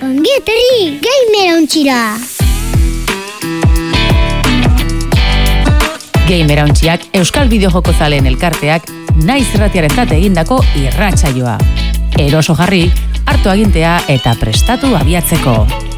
Ongi etorri Gamerauntxira. Gamerauntxiak Euskal Bideojoko zaleen elkarteak naiz irratiarentzat egindako irratsaioa. Eroso jarri, hartu agintea eta prestatu abiatzeko.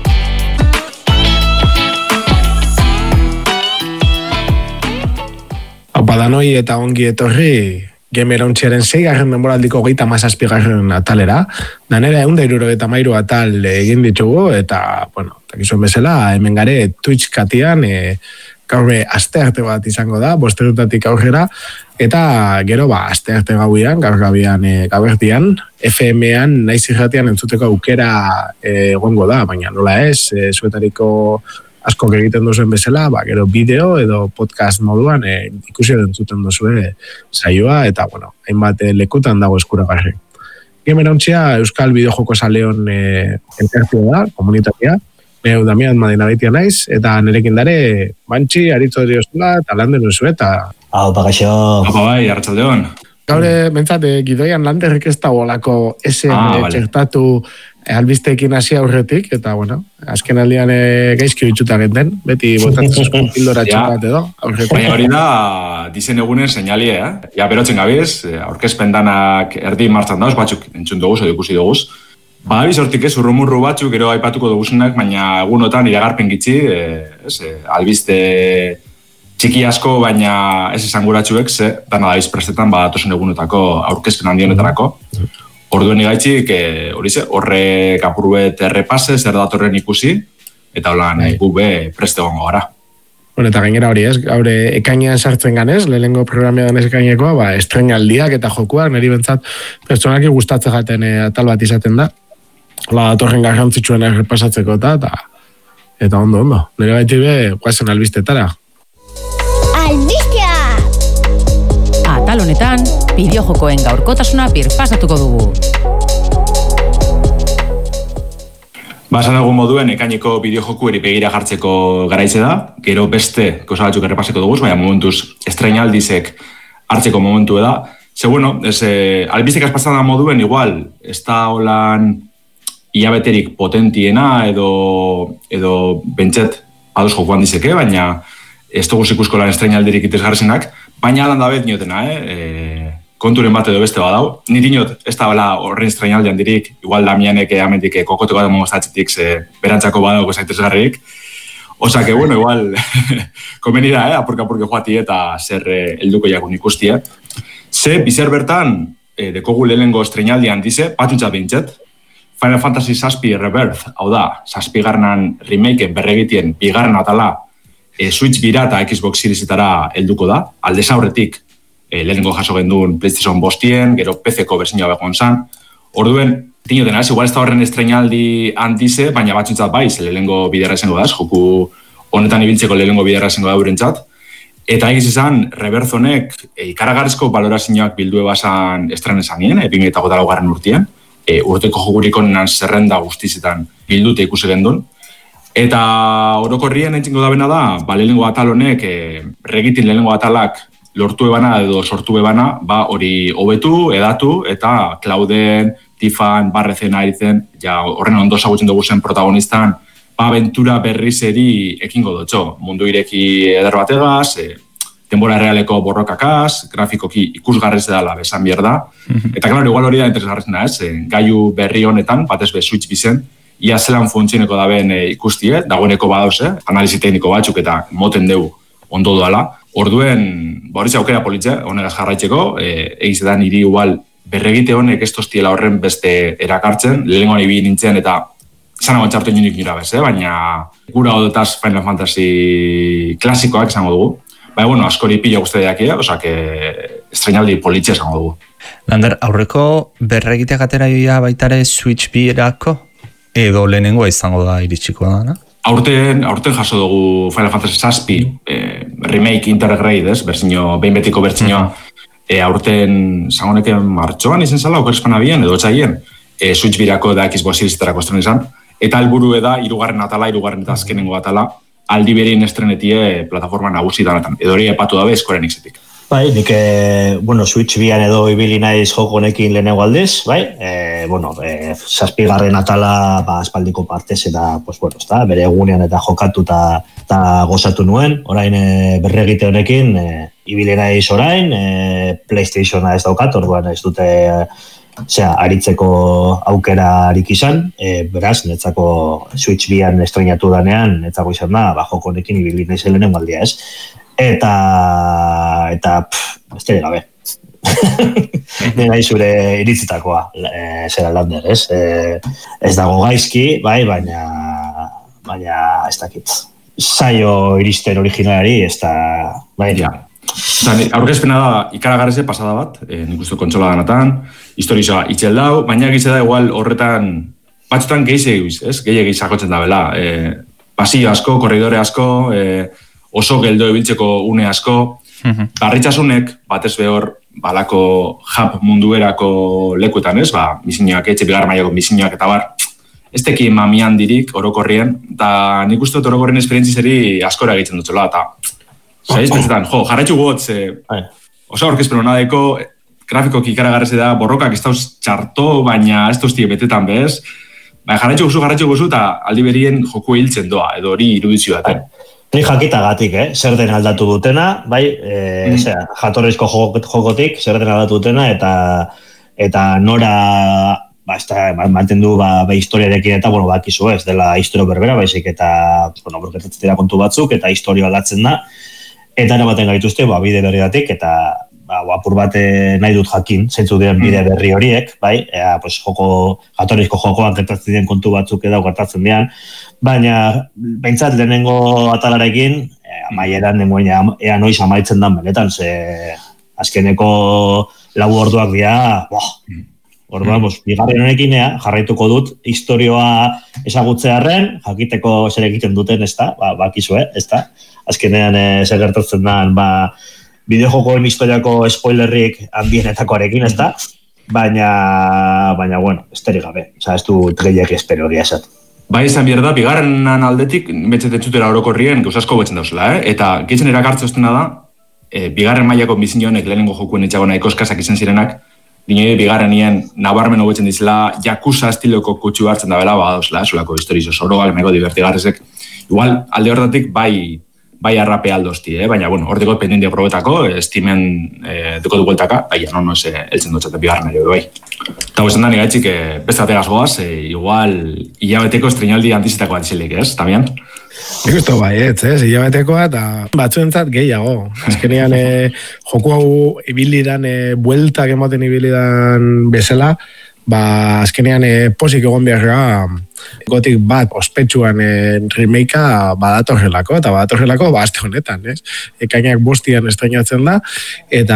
Aupa danoi eta ongi etorri Gamerauntxiaren 6. denboraldiko 37. atalera. Danera 173 atal egin ditugu eta, takizuen bezala, hemen gare Twitch katian, gaurre astearte bat izango da, 5:00 aurrera, eta gero astearte gauian, gaur gabertian, FM-an, naiz irratian entzuteko aukera egongo da, baina nola ez, zuetariko asko egiten duzuen bezala, gero bideo edo podcast moduan ikusi entzuten duzue saioa, eta hainbat lekutan dago eskuragarri. Gamerauntxia Euskal Bideojoko zaleon elkartea da, komunitatea, neu Damian Madinabeitia naiz, eta nerekin dare, Bantxi, Aritzo Diosula, eta Lander duzu, eta... Hau, pagaixo. Hau, bai, arratsaldeon. Gaur, bentsate, gidoian Landerrek ez da bolako esen txertatu albisteekin hasi aurretik, eta, azken aldian gaizki bitxuta genten, beti botatzen pildora txopat edo, aurretik. Baina hori da, dizen egunen seinalie, Ja, berotzen gabiz, aurkezpen danak erdi martzan dauz, batzuk entzun duguz, edo ikusi duguz. Badabiz hortik ez, urrumurru batzuk, gero aipatuko duguzenak, baina egunotan iragarpen gitzi, albiste txiki asko, baina ez esanguratxuek, dana dabiz prestetan, badatozen egunotako aurkezpen handienetarako. Orduen igaitzik, horrek apurbet errepase, zer datorren ikusi, eta holan gube preste gongo gara. Eta gainera hori ez, gaur ekainean sartzen ganez, lehenengo programean ez ekainekoa, estrenaldiak eta jokuak, niri bentsat pertsonaki gustatzen jaten atal bat izaten da. Hola, datorren garrantzitsuena errepasatzeko eta ondo. Nire baiti guazen albistetara. Albistea! Atal honetan, bideojokoen gaurkotasuna birpasatuko dugu. Esan dugun moduen, ekaineko bideojokueri begira jartzeko garaize da, gero beste gauza batzuk errepaseko duguz, baina momentuz estrenaldizek hartzeko momentu da. Albistek azpatzen da moduen, igual, ez da holan iabeterik potentiena edo bentset ados jokuan dizeke, baina ez dugu ikusko lan estrenaldirik itezgarrezenak, baina alan da bet niotena, konturen bat edo beste badau. Niri niot, ez da horren estrenaldian dirik, igual Damianek amendik kokoteko da mongostatzetik berantzako badauko zaitezgarrik. Osa que, igual, komeni da, apurka-apurke joati eta zer helduko jakun ikustie. Bizer bertan, dekogu lehenengo estrenaldian dize, batuntzat behintzet, Final Fantasy VII Rebirth, hau da, 7. remakeen berregitien bigarren atala Switch bira eta Xbox Seriesetara helduko da, aldez aurretik lehenengo jaso genduen PlayStation 5, gero PC-ko berzinua begon zan. Orduen, dinoten igual ez da horren estrenaldi handize, baina batzuntzat lehenengo biderra izango da, joku honetan ibiltzeko lehenengo biderra izango da burentzat. Eta egiz izan, Rebirth honek ikaragarrizko balorazioak bildu ebasan estren esan nien, 2008 urtien. Urteko jokurik honenan zerrenda guztizetan bildute ikusi gendun. Eta orokorrien entzingo da bena da, lehenengo atal honek, regitin lehenengo atalak lortu ebana edo sortu ebana, hori hobetu, edatu, eta Clauden, Tifan, Barrezen, Arizen, horren ondo zagutzen dugu zen protagonistan, abentura berrizeri ekingo dutxo. Mundu ireki eder bategaz, denbora realeko borrokakaz, grafikoki ikusgarrez edala besan bierda. Eta klaro, igual hori da interesgarrezen da, gaiu berri honetan, batez be Switch bizen, ia zelan funtzioneko da ben ikustie, dagoeneko badauz, analizi tekniko batzuk eta moten dugu ondo doala. Orduen, hori aukera politxe, honegaz jarraitzeko, egizetan niri igual berregite honek ez toztiela horren beste erakartzen, lehenengoan ibi nintzen eta zanago txartu inunik nira bez, baina gura odotaz Final Fantasy klasikoak esango dugu. Askori pila guzti deakea, estrenaldi politxe esango dugu. Lander, aurreko berregiteak atera joia baitare Switch birako? Edo lehenengoa izango da iritsiko da, Aurten jaso dugu Final Fantasy VII remake intergrade, behin betiko bertzinioa, aurten zangoneken martxoan izen zala, okerespan abien, edo etxaien, Switch birako da Xbox Seriesetarako estren izan, eta helburu da, 3. atala, 3. eta azkenengo atala, aldi berien estrenetie plataforma nagusi danetan, edo hori epatu dabe Square Enixetik. Bai, nik, Switch bian edo ibili naiz joko honekin lehenengo aldiz, bai? Zazpigarren atala, espaldiko partez eta, ezta, bere egunean eta jokatu eta gozatu nuen. Orain berregite honekin, ibili naiz orain, PlayStationa ez daukat, orduan ez dute aritzeko aukerarik izan, beraz, netzako Switch bian estrenatu danean, netzako izan da, joko honekin ibili naiz lehenengo aldia, ez? Eta besterik gabe. Nena zure iritzitakoa, zera Lander, ez? Ez dago gaizki, bai, baina ez dakit. Zaio iristen originalari, ez da, bai. Ja. Aurkezpena da, ikaragarreze pasada bat, nik uste kontsola ganatan, historizoa itxel dau, baina gitze da igual horretan, batzutan gehiagiz sakotzen da bela. Pasillo asko, korridore asko, oso geldo ebiltzeko une asko, garritxasunek, batez behor, balako hub munduerako lekuetan ez, misiñoak, etxe bigar mailako misiñoak eta bar, ez teki mamian dirik orokorrien, eta nik uste dut orokorrien esperientzizeri askora egiten dutxola, eta pentsetan, jarraitxu gotz, oso orkezpeno nadeko, grafikoki ikaragarreze da, borrokak ez dauz txarto, baina ez dauztie betetan bez, jarraitxu guzu, eta aldi berien joku hiltzen doa, edo hori irudizio daten. Ni jakitagatik, zer den aldatu dutena, bai, jatorrizko jokotik, zer den aldatu dutena, eta nora mantendu historiarekin eta, bakizu ez, dela historio berbera, baizik eta, borketatzen dira kontu batzuk, eta historio aldatzen da, eta eramaten gaituzte, bide berriatik, eta apur bat nahi dut jakin, zeintzu diren bide berri horiek, bai, jatorrizko jokoan gertatzen diren kontu batzuk edo gertatzen diren, baina, behintzat lehenengo atalarekin, amaieran nengoen ea noiz amaitzen dan benetan, ze azkeneko 4 orduak dira, orduan, bigarren honekin jarraituko dut, historioa ezagutzearren, jakiteko zer egiten duten, ez da, bakizu, ez da, azkenean zer gertatzen dan, bideojokoen historiako spoilerrik handienetakoarekin, ez da, baina, esterik gabe, ez du gehiak espero hori esat. Bai, izan behar da, bigarrenan aldetik, betxeten zutera orokorrien, gauzasko betzen dauzela, eta gehitzen erakartze ostena da, bigarren mailako bizinionek lehenengo jokuen etxago nahiko eskazak izan zirenak, gine bigarrenien nabarmen hobetzen dizela, Yakuza estiloko kutsu hartzen da bela, dauzela, solako historizo zoroak, mego divertigarrezek. Igual, alde horretatik, bai arrape aldozti, baina, horteko pendiente probetako, Steamen duko dugueltaka, no ez eltzen dutxaten bigarren ere, bai. Eta guztan da, negaitzik, bestategaz goaz, igual, hilabeteko estrenaldi antizitako bat izilik, ez, Tamian? Nik uste bai, hilabetekoa eta batzuentzat gehiago. Azkenean, joku hau ibilidan, bueltak emoten ibilidan bezala, azkenean posik egon beharra gotik bat ospetsuan remakea badatorrelako, eta badatorrelako azte honetan, ez? Ekainak 5 estrenatzen da, eta,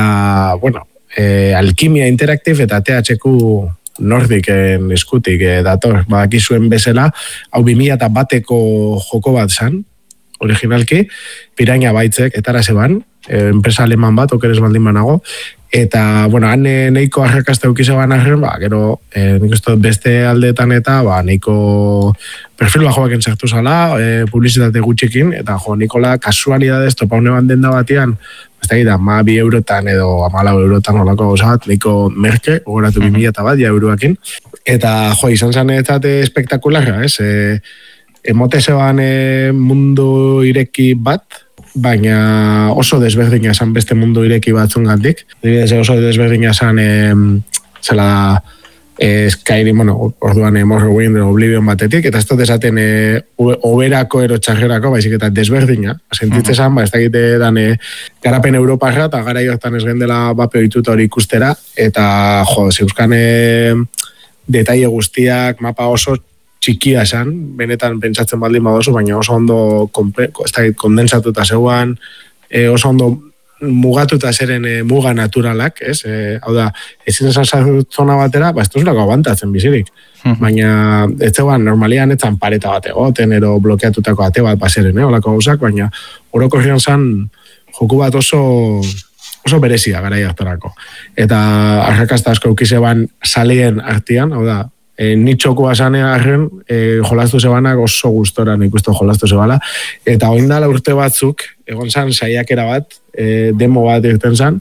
Alkimia Interactive eta THQ Nordiken eskutik dator, bakizuen bezala, hau 2001eko joko bat zan, originalki, Piraña Baitzek etara zeban, enpresa aleman bat, okeres baldin banago, eta, han neiko arrakazte eukizeban arren, gero, nik uste beste aldeetan eta, neiko perfil bajoak entzertu zala, publizitate gutxikin, eta Nikola kasualidadez topaune bat denda batean, ez da gita, 2 eurotan edo 14 eurotan olako gauzat, neiko merke, ogoratu 2000 bat, euroakin, eta, izan zanetzate espektakularra, ez? Emote zeban mundu ireki bat, baina oso desberdina esan beste mundu ireki batzun gandik. Oso desberdina esan zela Skyrim, orduan Morrowind, Oblivion batetik, eta ez dut esaten oberako ero txarrerako, baizik eta desberdina. Sentitze esan, ez da egite dan garapen Europarra, eta gara jortan ez gendela bape oituta hori ikustera, eta zeuzkan detaile guztiak, mapa oso txikia esan, benetan pentsatzen baldin badozu, baina oso ondo kondensatuta zeuan, oso ondo mugatuta zeren muga naturalak, ez? Hau da, ezin esan zona batera, ez duzulako abantatzen bizirik. Baina, ez zeuan, normalian etzan pareta bat egoten, ero blokeatutako ate bat baseren, holako gauzak, baina orokorrian zan joku bat oso berezia gara hartarako. Eta arrakazta asko eukizeban saleen artian, hau da, nitxokoa zanea arren, jolaztu zebanak oso gustora nik uste jolaztu zebala, eta oindala urte batzuk, egon zan saiakera bat, demo bat irten zen,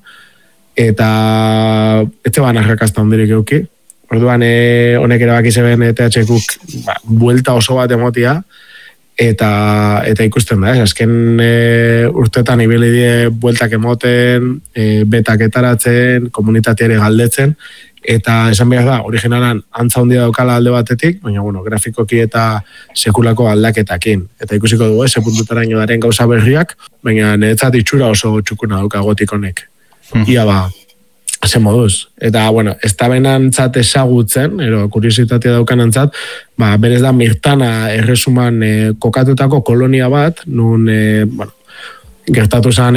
eta etxe ban arrakazta hondirik euki. Orduan honek erabaki zeben THQk buelta oso bat emotia, eta ikusten da, azken urtetan ibili die bueltak emoten, betak etaratzen, komunitateare galdetzen, eta esan behar da, originalan antza handia daukala alde batetik, baina grafikoki eta sekulako aldaketakin. Eta ikusiko dugu, ze puntutaraino daren gauza berriak, baina niretzat itxura oso txukuna dauka gotik honek. Ia ze moduz. Eta, ez da benantzat ezagutzen, kuriositatea daukanantzat, berez da Mirtana erresuman kokatutako kolonia bat, nun, gertatu zen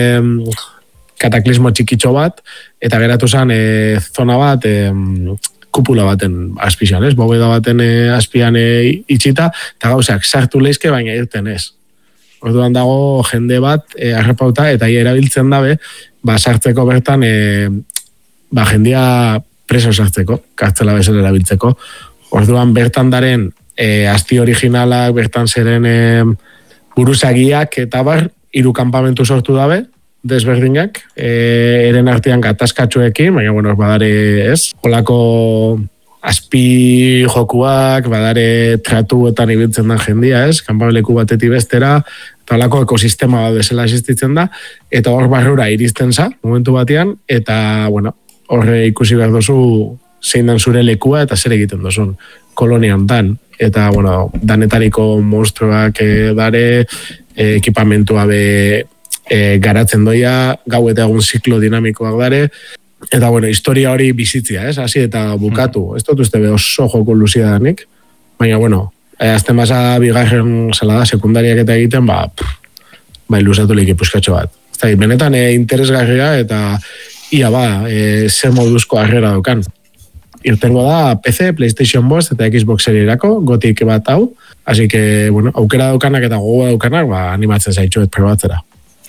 kataklismo txikitxo bat, eta geratu zen zona bat, kupula baten azpian, bogeda baten azpian itxita, eta gauzak sartu leizke, baina irten ez. Orduan dago jende bat arrapauta, eta erabiltzen dabe, sartzeko bertan, jendia preso sartzeko, kartzela bezala erabiltzeko. Orduan bertan daren asti originalak, bertan zeren buruzagiak eta hiru kanpamentu sortu dabe, desberdinak, eren artean gatazkatxoekin, baina badare ez, holako azpi jokuak, badare tratuetan ibiltzen da jendia, ez, kanpameleku batetik bestera, eta holako ekosistema bat bezala existitzen da, eta hor barrura iristen za, momentu batean, eta, horre ikusi behar dozu zein dan zure lekua eta zer egiten dozun kolonian dan. Eta, danetariko monstruak dare, ekipamentua garatzen doia, gau eta egun ziklo dinamikoak dare, eta, historia hori bizitzia, hasi eta bukatu. Ez dut uste oso joko luzia danik, baina, azten basa bigarren zela da, sekundariak eta egiten, luzatu lehik ipuzkatxo bat. Ez da, benetan interesgarria eta ia zer moduzko harrera daukan. Irtengo da PC, PlayStation 5 eta Xbox Serierako, gotik bat hau, así que, aukera daukanak eta gogoa daukanak, animatzen zaitxuet probatzera.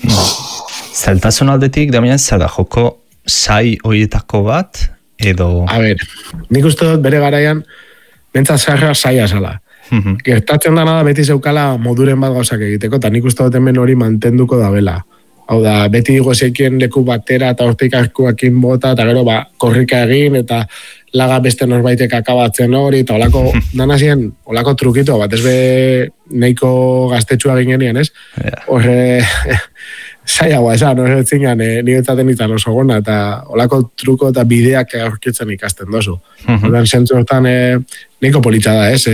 Zeltasun aldetik, Damian, zer da joko sai horietako bat, edo... A ber, nik uste dut bere garaian, bentsat zarra saia zala. Gertatzen dana da beti zeukala moduren bat gauzak egiteko, eta nik uste dut hemen hori mantenduko da bela. Hau da, beti gozekien leku batera eta hortik arkuakin bota, eta gero korrika egin, eta laga beste norbaitek akabatzen hori, eta olako, danazien, olako trukito bat, ez be neiko gaztetxua ginean, ez? Horre, zaiagoa esan, horre zingan, niretzaten izan oso gona, eta olako truko eta bideak aurkitzen ikasten dozu. Horren zentzu hortan, neiko politxa da, ez?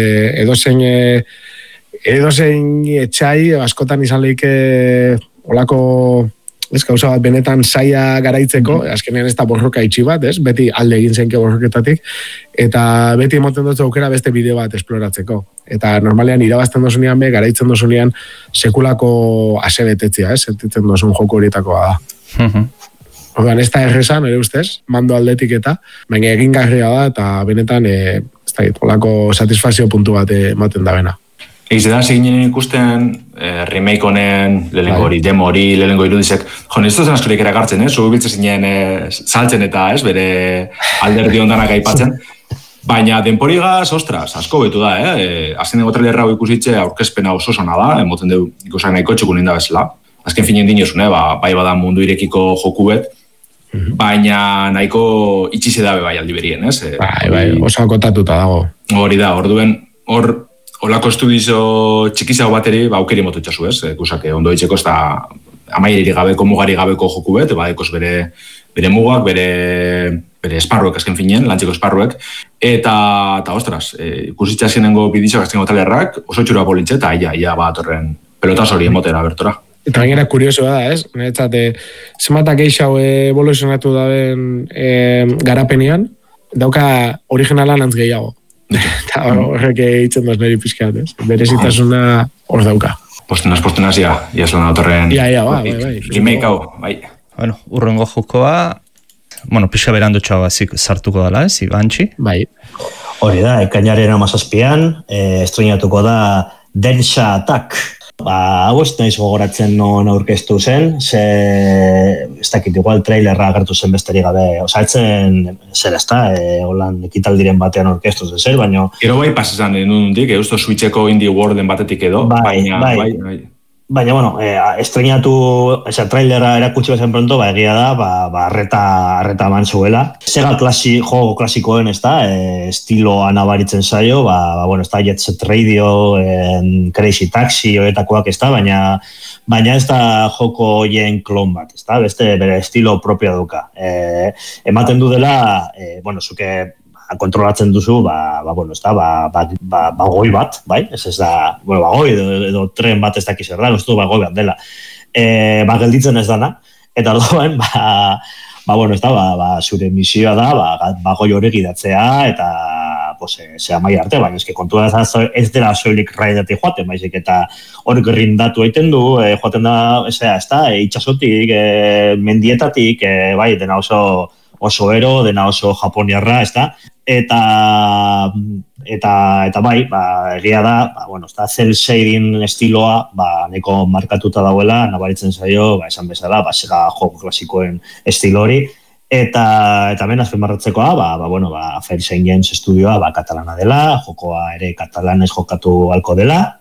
Edozein etxai, askotan izan lehike olako, gauza bat benetan saia garaitzeko, azkenean ez da borroka itxi bat, ez? Beti alde egin zenke borroketatik, eta beti emoten dut aukera beste bideo bat esploratzeko. Eta normalean irabazten dozunean garaitzen dozunean sekulako asebetetzia, ez? Sentitzen dozun joko horietakoa da. Orduan, ez da errezan, ere ustez, mando aldetik eta, baina egingarria da, eta benetan, ez da, olako satisfazio puntu bat ematen da bena. Eiz da, zeginen ikusten remake honen, lehenengo hori, demo hori, lehenengo irudizek, ez duzen askorik erakartzen, zu biltzen zinen saltzen eta bere alderdi ondanak aipatzen, baina denporigaz, ostras, asko betu da, azken dago trailerra ikusitxe aurkezpena oso zona da, emoten du ikusak nahiko txukun inda bezala, azken finen dinozun, bai bada mundu irekiko joku bet, baina nahiko itxize dabe bai aldi berien, ez? Bai, oso akotatuta dago. Hori da, orduen, Olako estudizo txikizago bateri, aukeri motu txasu, ez? Ikusak, ondo ditzeko ez da amairiri gabeko, mugari gabeko joku bet, ekoz bere mugak, bere esparruek azken finen, lantzeko esparruek, eta ostras, ikusitza zenengo biditzak azkengo talerrak, oso txura politxe, eta ia bat horren pelotaz hori emotera bertora. Eta gainera kuriosoa da, ez? Netzate, zematak eixau evoluzionatu daben garapenean, dauka originalan antz gehiago. Eta horrek eitzen doz niri pixkat, ez? Berezitasuna hor dauka. Postenaz, ia zona datorren... Ia, bai. Remake hau, bai. Bueno, urrengo jokoa, pixka berando txabazik sartuko dela, ez? Ibantxi? Bai. Hori da, ekainaren 17an, estrenatuko da Densha Attack. Hau ez naiz gogoratzen non aurkeztu zen, ez dakit igual trailerra agertu zen besteri gabe, osaltzen zer ez da, holan ekitaldiren batean aurkeztu zen, baina... Gero bai pasizan nundik, eusto Switcheko Indie Worlden batetik edo, bai. Baina, bueno, estrenatu, trailera erakutsi bezen pronto, egia da, arreta eman zuela. Sega jogo klasikoen, estiloa nabaritzen zaio, bueno, Jet Set Radio, Crazy Taxi, horretakoak, baina ez da joko hoien klon bat, beste bere estilo propio duka. Ematen du dela, bueno, zuke kontrolatzen duzu, bagoi bat, bai? Ez da, bueno, bagoi edo tren bat ez dakiz erda, uste du bagoi bat dela. Gelditzen ez dana, eta orduan, bueno, zure misioa da, bagoi hori gidatzea, eta zea mai arte, baina kontua ez dela soilik raidetik joaten, baizik, eta hori gerrindatu egiten du, joaten da, itxasotik, mendietatik, bai, dena oso ero, dena oso japoniarra, eta bai, egia da, bueno, cel shading estiloa, neko markatuta dauela, nabaritzen zaio, esan bezala, Sega joko klasikoen estilo hori, eta ben azpimarratzekoa, bueno, Fairse Engines estudioa, katalana dela, jokoa ere katalanez jokatu halko dela,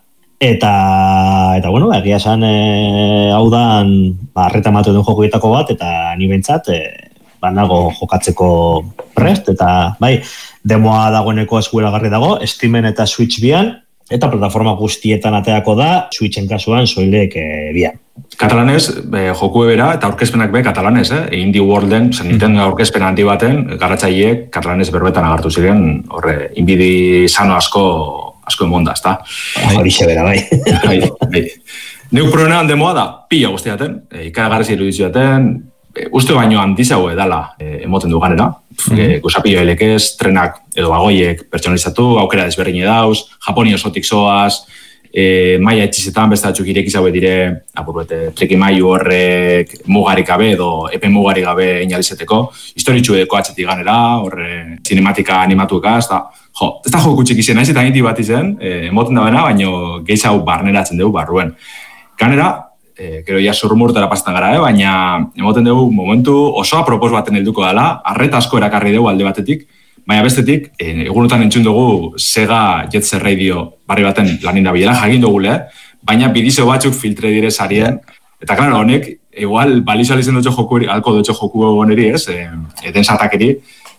eta bueno, egia esan, hau da, arreta ematen duen jokoetako bat, eta ni behintzat, nago jokatzeko prest, eta bai, demoa dagoeneko eskuragarri dago, Steamen eta Switch bian, eta plataforma guztietan ateako da, Switchen kasuan soilek bian. Katalanez, joku bera, eta aurkezpenak be katalanez, Indie Worlden, Nintendo aurkezpen handi baten, garratzaileek katalanez berbetan agartu ziren, horre, inbidi sano asko emonda, ezta? Horixe bera, bai. Bai. Neuk probenean demoa da, pila guztiaten, ikaragarri irudizioaten, uste baino handizago edala emoten du ganera. Gusapillo elekez, trenak edo bagoiek pertsonalizatu, aukera desberdin dauz, Japoni osotik zoaz, maia etxizetan beste batzuk irekizago dire, treki maiu horrek mugarik gabe edo epe mugarik gabe inalizeteko, historitxueko atxetik ganera, horre cinematika animatuekaz, ez da joku txik izan, ez eta niti bat izan, emoten da bena, baino gehiago barneratzen dugu barruen. Ganera, gero ja surmurtara pasetan gara, baina emoten dugu momentu oso apropos baten helduko dela, arreta asko erakarri dugu alde batetik, baina bestetik, egunotan entzun dugu Sega Jet Set Radio barri baten lanin da bilela, jagin dugu baina bidizo batzuk filtre dire sarien, eta klaro honek, igual balizualizen dutxo joku, alko dutxo joku goneri, eden satakeri,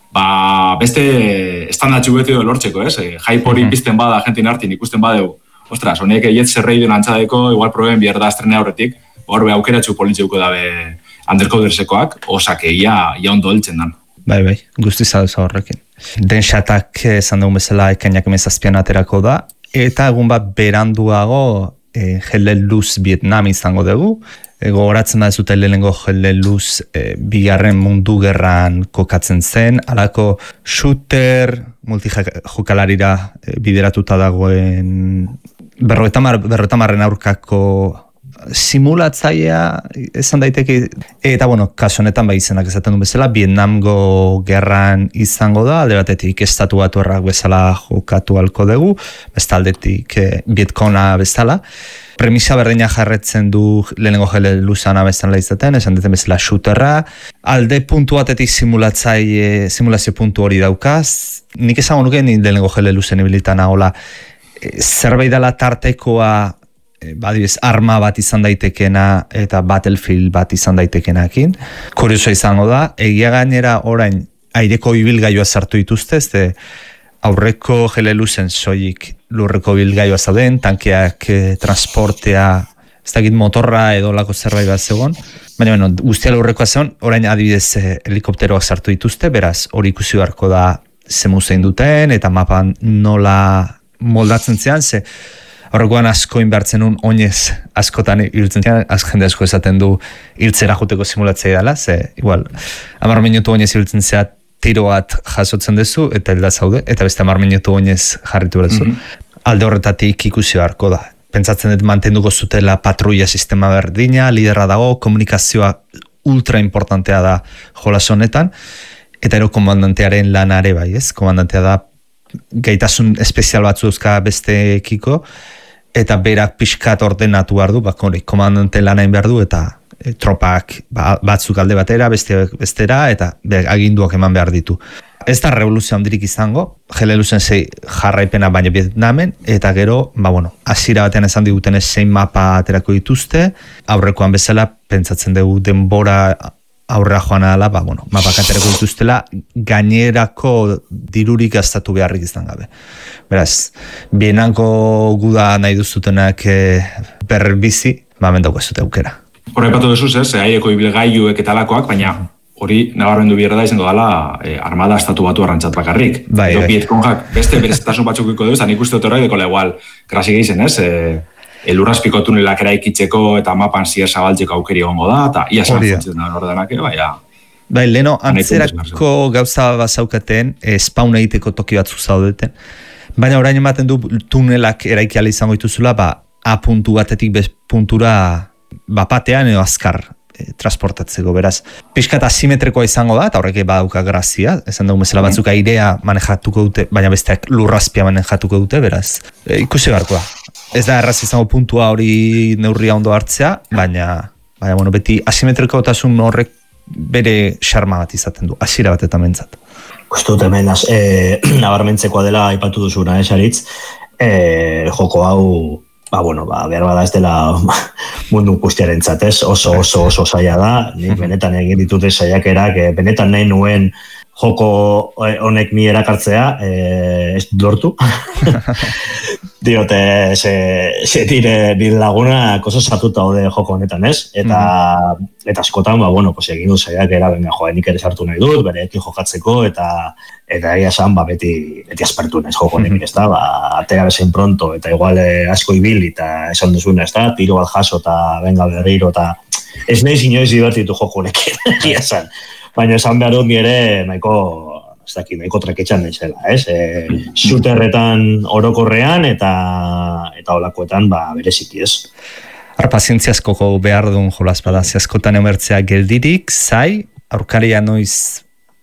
beste estandatxu beti lortzeko, hype hori pizten bada jentin hartin ikusten badeu, ostras, honek Jet Set Radio nantzadeko, igual proben bierda estrena horretik, horbe aukeratxu politzeuko dabe undercodersekoak, osake ia ondo heltzen dan. Bai, guzti zaduza horrekin. Densatak esan dugun bezala ekainak emezazpian aterako da, eta egun bat beranduago Helleluz Vietnam izango dugu. Gogoratzen da ez dute lehenengo Helleluz bigarren mundu gerran kokatzen zen, alako shooter multijokalarira bideratuta dagoen berroetamarren aurkako simulatzaia esan daiteke, eta bueno, kaso honetan izenak esaten du bezala, Vietnamgo gerran izango da, alde batetik estatu batuarrak bezala jokatu halko dugu, beste aldetik Vietkona bezala. Premisa berdina jarretzen du lehenengo Helleluzana bezala izaten, esan duten bezala shooterra, alde puntu batetik simulazio puntu hori daukaz, nik esango nuke ni lehenengo Helleluzen ibilitan hola, zerbait dela tartekoa, badibez, arma bat izan daitekena eta Battlefield bat izan daitekenakin. Kurioso izango da, egia gainera orain aireko ibilgailua sartu dituzte, aurreko Helleluzen soilik lurreko ibilgailua zauden, tankeak transportea, ez dakit motorra edo lako zerbait bat zegoen, baina guztia lurrekoa zegoen, orain adibidez helikopteroak sartu dituzte, beraz hori ikusi beharko da zemuzein duten, eta mapan nola moldatzen zean, horrekoan asko inbertzen nun oinez askotan hiltzen zean, jende asko esaten du hiltzera juteko simulatzea dela, igual, 10 minutu oinez hiltzen zea tiro bat jasotzen duzu, eta hilda zaude, eta beste 10 minutu oinez jarritu berezu. Alde horretatik ikusi beharko da. Pentsatzen dut mantenduko zutela patrulla sistema berdina, lidera dago, komunikazioa ultra importantea da jolas honetan, eta ero komandantearen lanare bai, komandantea da gaitasun espezial batzu euska besteekiko, eta berak pixkat ordenatu behar du, komandante lanain behar du, eta tropak batzuk alde batera, bestera, eta aginduak eman behar ditu. Ez da revoluzio handirik izango, Helelusen 6 jarraipena baina Vietnamen, eta gero, hasiera batean esan diguten 6 mapa aterako dituzte, aurrekoan bezala, pentsatzen dugu denbora aurrera joan adala, mapak aterako dituztela, gainerako dirurik gastatu beharrik izan gabe. Beraz, bienanko guda nahi duzutenak berbizi, mendauko ez dute aukera. Horra epatu duzuz, aireko ibilgailuek eta alakoak, baina hori nabarmendu bierda da izango dela armada estatu batu arrantzat bakarrik. Vietconjak beste bereztasun batzukiko duz, nik uste dut horrek dekola igual krasi gehizen, elurrazpiko tunelak eraikitzeko eta mapan zier zabaltzeko aukeri egongo da, eta ia zantzen da ordenak, Bai, leno, antzerako gauza bazaukaten, spawn egiteko toki batzuk zaudeten, baina orain ematen du tunelak eraiki ala izango dituzula, A puntu batetik B puntura bapatean edo azkar transportatzeko, beraz. Piskat asimetrikoa izango da, eta horrek badauka grazia, esan dugu bezala batzuk airea manejatuko dute, baina besteak lurrazpia manejatuko dute, beraz. Ikusi beharko da. Ez da erraz izango puntua hori neurria ondo hartzea, baina beti asimetrikotasun horrek bere xarma bat izaten du, hasiera bat eta mentzat. Gustut hemen nabarmentzekoa dela aipatu duzuna, Saritz, joko hau behar bada ez dela mundu guztiaren zatez, oso zaila da, nik benetan egin ditute saiakerak, benetan nahi nuen joko honek mi erakartzea, ez lortu. Diote, nire laguna oso sartuta hode joko honetan, ez? Eta askotan, egin du saiakera, nik ere sartu nahi dut, bereekin jokatzeko, eta egia esan, beti aspertu naiz joko honekin, ez da? Atera bezain pronto, eta igual asko ibili, eta esan duzuna, ez da? Tiro bat jaso, eta venga berriro, eta ez nahi inoiz divertitu joko honekin, egia esan. Baina esan behar dut ere nahiko traketxan naizela, ez? Shooterretan orokorrean eta olakoetan bereziki, ez? Pazientziazko behar duen jolaz bada, askotan emertzea geldirik, zai, aurkaria noiz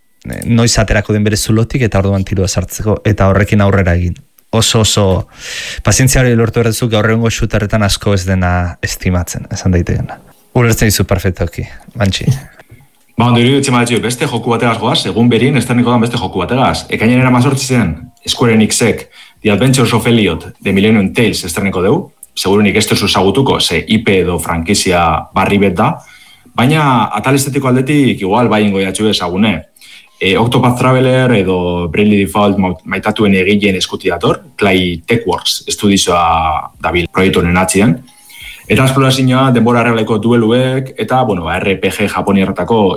aterako den bere zulotik eta orduan tiroa sartzeko eta horrekin aurrera egin. Oso pazientzia hori lortu errezuk gaurrengo shooterretan asko ez dena estimatzen, esan daiteken. Ulertzen dizu perfektoki, Mantxi. Ondo iruditzen maletxio, beste joku bategaz goaz, egun berin esterniko dan beste joku bategaz. Ekainaren 18 zen, Square Enixek The Adventures of Elliot de Millennium Tales esterniko deu. Segurunik ez duzu zagutuko, ze IP edo frankizia barri bet da. Baina atal estetiko aldetik igual baingo jatxu ezagune. Octopath Traveler edo Bravely Default maitatuen egileen eskuti dator, Clay Techworks estudizioa dabil proiektu honen atzien. Eta esplorazioa denbora arregleko dueluek, eta, RPG japoniarratako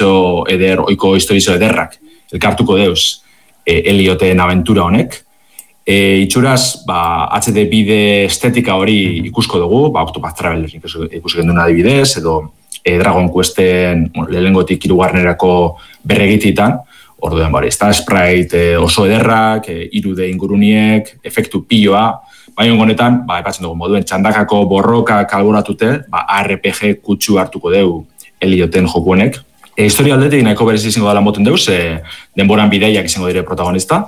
oiko historizo ederrak elkartuko deuz Ellioten aventura honek. Itxuraz, HD bide estetika hori ikusko dugu, Octopath Traveler ikusi gendun adibidez, edo Dragon Questen lehengotik 3. berregititan, orduan sprite oso ederrak, 3D inguruniek, efektu piloa, baina honetan, epatzen dugu moduen, txandakako borroka kalboratute, RPG kutsu hartuko deu Ellioten joku honek. Historia aldetik nahiko berez izango dela moten deuz, denboran bideiak izango dire protagonista,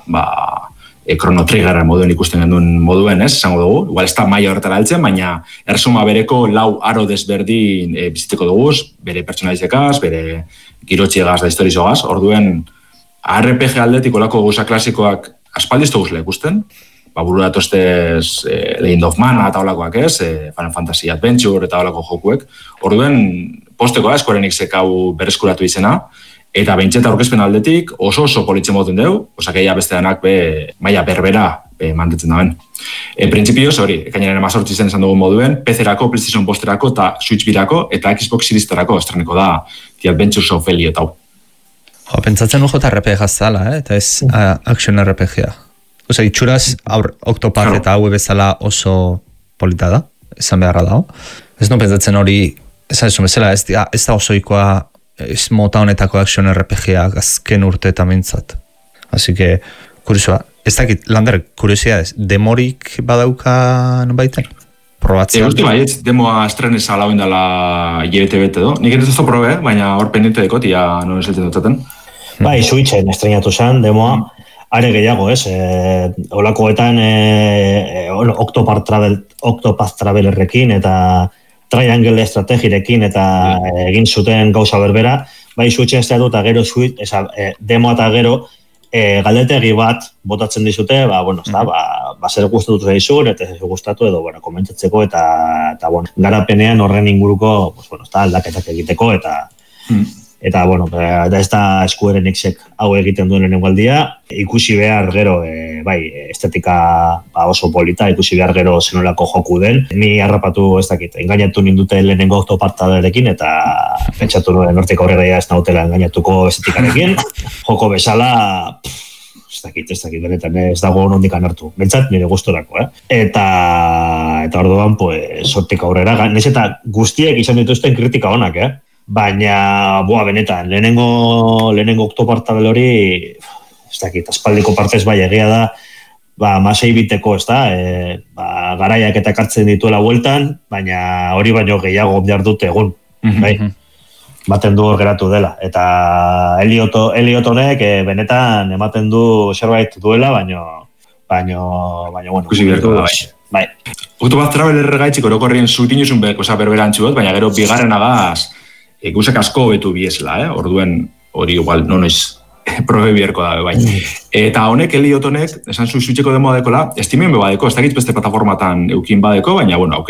Chrono Trigger moduen ikusten genduen moduen, esango dugu. Igual ez da maila horretara altzen, baina ersuma bereko 4 aro desberdin biziteko duguz, bere pertsonalizekaz, bere girotxiegaz da historizogaz. Orduen, RPG aldetik olako gauza klasikoak aspaldizto guzle ikusten, buru datostez Legend of Mana eta olakoak ez, Final Fantasy Adventure eta olako jokuek. Orduen, posteko da, Square Enixek hau berreskuratu izena, eta behintzeta aurkezpen aldetik oso politzen moten deu, osakeia beste danak maila berbera mantetzen daben. Printzipioz hori, ekainaren 18 zen esan dugun moduen, PC-erako, PlayStation Posterako eta Switch birako eta Xbox Series-erako estreneko da The Adventures of Elliot hau. Pentsatzen nu JRPG jazala, eta ez Action RPG-a. Itxuraz, Octopath eta hau bezala oso polita da, esan beharra dago. Ez no pentsatzen hori, esan esun bezala, ez da osoikoa ez mota honetako Action RPG-ak azken urte eta mintzat. Así que, kuriosoa, ez dakit, Lander, kuriosidades, demorik badauka baiten? Probatzea? Uste baietz, demoa estrenez alauen dela hilabete bete do. Nik ez ez probe, baina hor pendiente dekot, ia non eselten dutaten. Bai, Switchen estrenatu zen, demoa, are gehiago, ez? Olakoetan Octopath Travelerrekin eta Triangle estrategirekin eta egin zuten gauza berbera, bai Switchen estrenatu eta gero demoa eta gero galdetegi bat botatzen dizute, zer gustatu zaizun, eta ez gustatu edo, komentatzeko, eta garapenean horren inguruko, aldaketak egiteko, eta ez da Square-Enixek hau egiten duen lehenengo aldia, ikusi behar gero, estetika oso polita, ikusi behar gero zenolako joku den. Ni harrapatu ez dakit, engainatu nindute lehenengo Octopartaderekin, eta pentsatu nuen hortik aurrera ez nautela engainatuko estetikarekin. Joko bezala, ez dakit, benetan, ez dago nondik anartu. Bentsat, nire gustorako, Eta orduan, hortik aurrera, nez eta guztiek izan dituzten kritika onak, Baina, benetan, lehenengo Octopartadel hori, ez dakit, aspaldiko partez bai egia da, masei biteko, ez da, garaiak eta ekartzen dituela bueltan, baina hori baino gehiago behar dute egun, bai? Ematen du hor geratu dela. Eta Elliot honek benetan ematen du zerbait duela, baino, ikusi beharko da, bai. Octopath Traveler gaitxik orokorrien zutin juzun berberantzu bat, baina gero bigarren agaz, ikusak asko betu biesla, orduen hori igual nonoiz probe biherko da, bai. Eta honek, Elliot honek, esan zuitzeko demoa dekola, estimen bebadeko, ez dakit beste plataformatan eukin badeko, baina,